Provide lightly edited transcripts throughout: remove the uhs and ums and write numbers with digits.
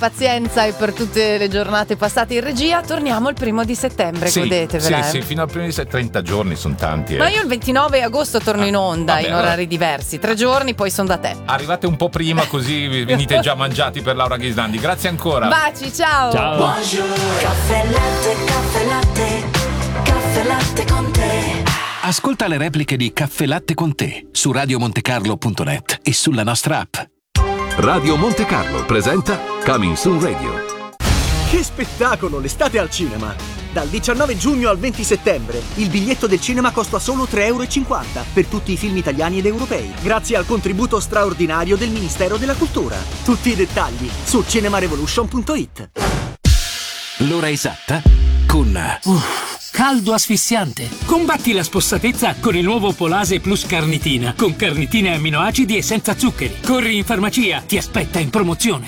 pazienza e per tutte le giornate passate in regia. Torniamo il 1 settembre, godetevela. Sì, fino al 1 settembre, 30 giorni sono tanti. Ma io il 29 agosto torno in onda, vabbè, in orari diversi. 3 giorni, poi sono da te. Arrivate un po' prima, così venite già mangiati per Laura Ghisnandi. Grazie ancora. Baci, ciao. Buongiorno. Caffè latte con te. Ascolta le repliche di Caffè Latte con te su radiomontecarlo.net e sulla nostra app. Radio Monte Carlo presenta Coming Soon Radio. Che spettacolo, l'estate al cinema! Dal 19 giugno al 20 settembre il biglietto del cinema costa solo €3,50 per tutti i film italiani ed europei, grazie al contributo straordinario del Ministero della Cultura. Tutti i dettagli su cinemarevolution.it. L'ora esatta con caldo asfissiante. Combatti la spossatezza con il nuovo Polase Plus Carnitina, con carnitine e amminoacidi e senza zuccheri. Corri in farmacia, ti aspetta in promozione.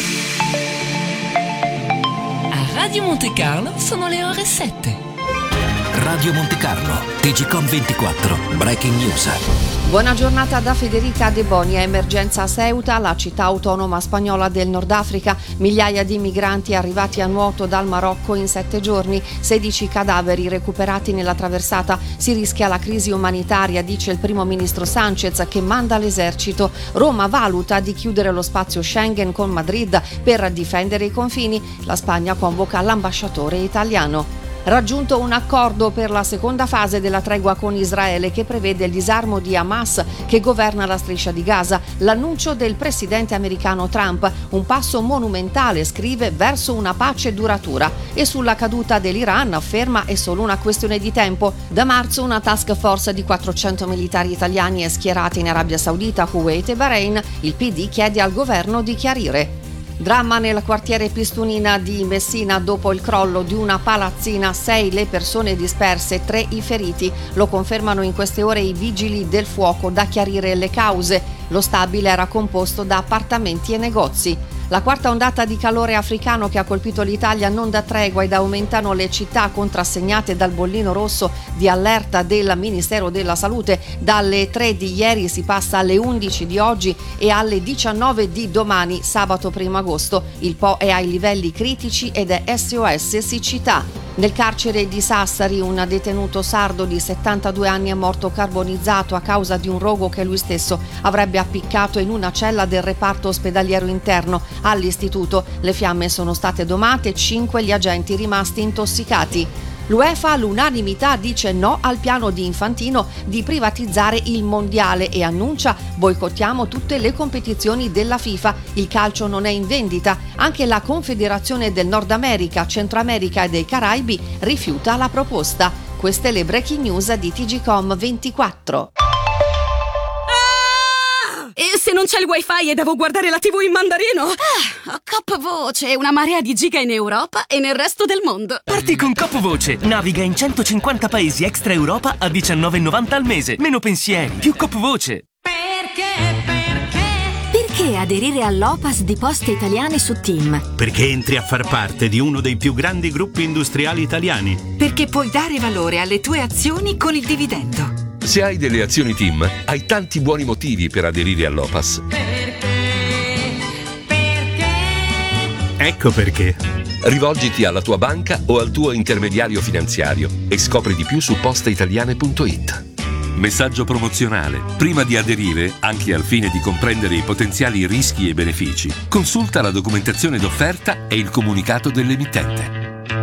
A Radio Monte Carlo sono le ore 7. Radio Monte Carlo, TGCOM 24, Breaking News. Buona giornata da Federica De Bonia. Emergenza a Ceuta, la città autonoma spagnola del Nord Africa. Migliaia di migranti arrivati a nuoto dal Marocco in 7 giorni. 16 cadaveri recuperati nella traversata. Si rischia la crisi umanitaria, dice il primo ministro Sánchez, che manda l'esercito. Roma valuta di chiudere lo spazio Schengen con Madrid per difendere i confini. La Spagna convoca l'ambasciatore italiano. Raggiunto un accordo per la seconda fase della tregua con Israele che prevede il disarmo di Hamas che governa la striscia di Gaza. L'annuncio del presidente americano Trump, un passo monumentale, scrive, verso una pace duratura. E sulla caduta dell'Iran afferma è solo una questione di tempo. Da marzo una task force di 400 militari italiani è schierata in Arabia Saudita, Kuwait e Bahrain. Il PD chiede al governo di chiarire. Dramma nel quartiere Pistunina di Messina dopo il crollo di una palazzina, 6 le persone disperse, 3 i feriti. Lo confermano in queste ore i vigili del fuoco, da chiarire le cause. Lo stabile era composto da appartamenti e negozi. La quarta ondata di calore africano che ha colpito l'Italia non dà tregua ed aumentano le città contrassegnate dal bollino rosso di allerta del Ministero della Salute. Dalle 3 di ieri si passa alle 11 di oggi e alle 19 di domani, sabato 1 agosto. Il Po è ai livelli critici ed è SOS siccità. Nel carcere di Sassari un detenuto sardo di 72 anni è morto carbonizzato a causa di un rogo che lui stesso avrebbe appiccato in una cella del reparto ospedaliero interno all'istituto. Le fiamme sono state domate, 5 gli agenti rimasti intossicati. L'UEFA all'unanimità dice no al piano di Infantino di privatizzare il mondiale e annuncia: boicottiamo tutte le competizioni della FIFA, il calcio non è in vendita. Anche la Confederazione del Nord America, Centro America e dei Caraibi rifiuta la proposta. Queste le breaking news di TGCOM 24. E se non c'è il wifi e devo guardare la TV in mandarino? Cop Voce, una marea di giga in Europa e nel resto del mondo. Parti con Cop Voce, naviga in 150 paesi extra Europa a $19,90 al mese. Meno pensieri, più Cop Voce. Perché aderire all'OPAS di Poste Italiane su TIM? Perché entri a far parte di uno dei più grandi gruppi industriali italiani. Perché puoi dare valore alle tue azioni con il dividendo. Se hai delle azioni TIM, hai tanti buoni motivi per aderire all'OPAS. Ecco perché. Rivolgiti alla tua banca o al tuo intermediario finanziario e scopri di più su posteitaliane.it. Messaggio promozionale. Prima di aderire, anche al fine di comprendere i potenziali rischi e benefici, consulta la documentazione d'offerta e il comunicato dell'emittente.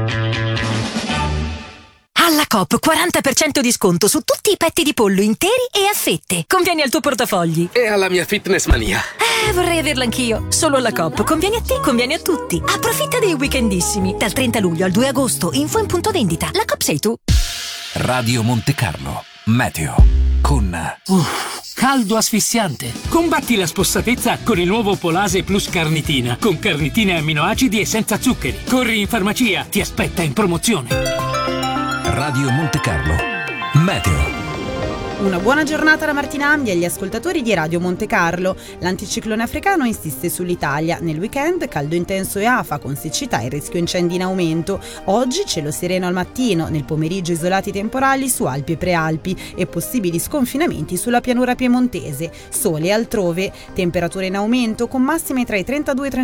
Alla Coop 40% di sconto su tutti i petti di pollo interi e a fette. Conviene al tuo portafogli. E alla mia fitness mania. Vorrei averla anch'io. Solo alla Coop. Conviene a te, conviene a tutti. Approfitta dei weekendissimi. Dal 30 luglio al 2 agosto. Info in punto vendita. La Coop sei tu. Radio Monte Carlo. Meteo. Con caldo asfissiante. Combatti la spossatezza con il nuovo Polase Plus Carnitina, con carnitine e amminoacidi e senza zuccheri. Corri in farmacia, ti aspetta in promozione. Radio Monte Carlo. Meteo. Una buona giornata da Martina Ambi agli ascoltatori di Radio Monte Carlo. L'anticiclone africano insiste sull'Italia. Nel weekend caldo intenso e afa con siccità e rischio incendi in aumento. Oggi cielo sereno al mattino, nel pomeriggio isolati temporali su Alpi e Prealpi e possibili sconfinamenti sulla pianura piemontese. Sole altrove, temperature in aumento con massime tra i 32 e i 35